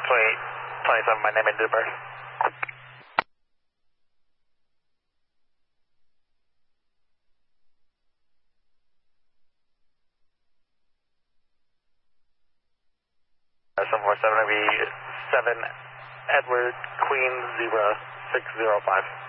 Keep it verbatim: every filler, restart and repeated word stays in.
twenty, twenty-seven, my name and date of birth. seven four seven, it'll be seven Edward Queen zero six zero five.